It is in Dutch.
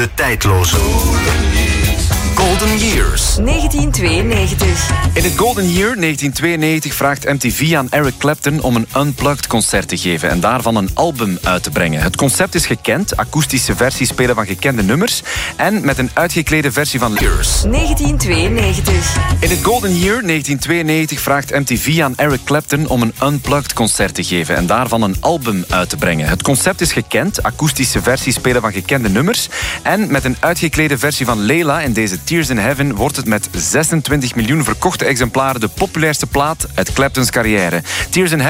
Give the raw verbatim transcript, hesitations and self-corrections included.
De tijdloze Golden Years. negentien tweeënnegentig. In het Golden Year negentien tweeënnegentig vraagt M T V aan Eric Clapton om een unplugged concert te geven en daarvan een album uit te brengen. Het concept is gekend, akoestische versies spelen van gekende nummers en met een uitgeklede versie van Years. negentien tweeënnegentig. In het Golden Year negentien tweeënnegentig vraagt M T V aan Eric Clapton om een unplugged concert te geven en daarvan een album uit te brengen. Het concept is gekend, akoestische versies spelen van gekende nummers en met een uitgeklede versie van Layla in deze Tears in Heaven wordt het met zesentwintig miljoen verkochte exemplaren de populairste plaat uit Claptons carrière. Tears in Heaven